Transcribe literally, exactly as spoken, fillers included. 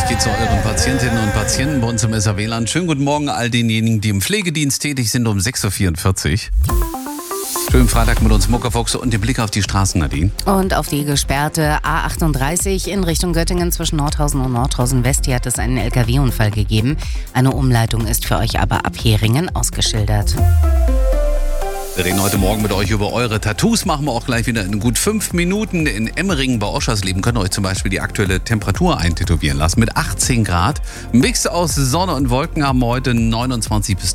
Gleich geht zu euren Patientinnen und Patienten bei uns im S A W-Land. Schönen guten Morgen all denjenigen, die im Pflegedienst tätig sind um sechs Uhr vierundvierzig. Schönen Freitag mit uns Muckerfox und den Blick auf die Straßen, Nadine. Und auf die gesperrte A achtunddreißig in Richtung Göttingen zwischen Nordhausen und Nordhausen West. Hier hat es einen L K W-Unfall gegeben. Eine Umleitung ist für euch aber ab Heringen ausgeschildert. Wir reden heute Morgen mit euch über eure Tattoos. Machen wir auch gleich wieder in gut fünf Minuten. In Emmeringen bei Oschersleben könnt ihr euch zum Beispiel die aktuelle Temperatur eintätowieren lassen. Mit achtzehn Grad. Mix aus Sonne und Wolken haben wir heute neunundzwanzig bis